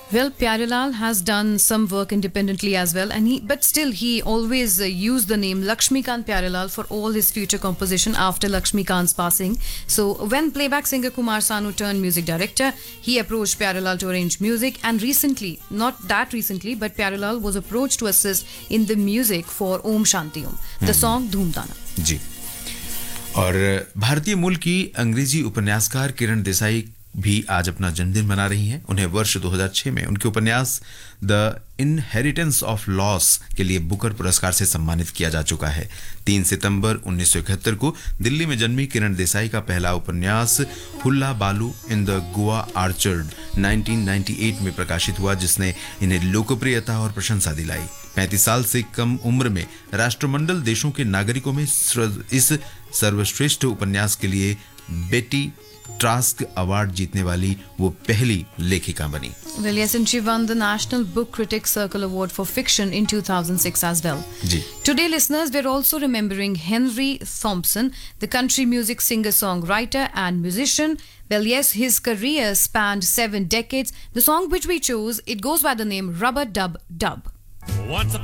Well, Pyarelal has done some work independently as well, but still he always used the name Lakshmikant Pyarelal for all his future composition after Lakshmikant's passing. So when playback singer Kumar Sanu turned music director, he approached Pyarelal to arrange music, and recently, not that recently, but Pyarelal was approached to assist in the music for Om Shanti Om, the song Dhoom Tana. जी। और भारतीय मूल की अंग्रेजी उपन्यासकार किरण देसाई भी आज अपना जन्मदिन मना रही हैं। उन्हें वर्ष 2006 में उनके उपन्यास द इनहेरिटेंस ऑफ लॉस के लिए बुकर पुरस्कार से सम्मानित किया जा चुका है। 3 सितंबर 1971 को दिल्ली में जन्मी किरण देसाई का पहला उपन्यास हुल्ला बालू इन द गोवा आर्चर्ड 1998 में प्रकाशित हुआ, जिसने इन्हें लोकप्रियता और प्रशंसा दिलाई। 35 साल से कम उम्र में राष्ट्रमंडल देशों के नागरिकों में इस सर्वश्रेष्ठ उपन्यास के लिए बेटी ट्रास्क अवार्ड जीतने वाली वो पहली लेखिका बनी। Well, yes, and she won the National Book Critics Circle Award for Fiction in 2006 as well. Ji. Today, listeners, we're also remembering Henry Thompson, the country music singer-songwriter and musician. Well, yes, his career spanned 7 decades. The song which we chose, it goes by the name Rubber Dub Dub. Once upon